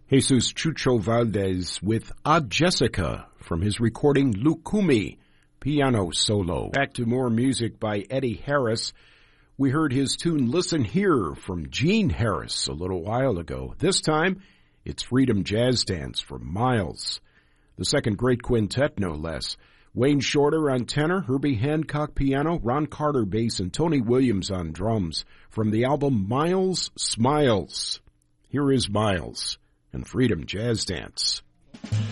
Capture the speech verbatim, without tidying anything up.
Jesus Chucho Valdez with A Jessica from his recording Lukumi, piano solo. Back to more music by Eddie Harris. We heard his tune Listen Here from Gene Harris a little while ago. This time, it's Freedom Jazz Dance from Miles. The second great quintet, no less. Wayne Shorter on tenor, Herbie Hancock piano, Ron Carter bass, and Tony Williams on drums from the album Miles Smiles. Here is Miles and Freedom Jazz Dance.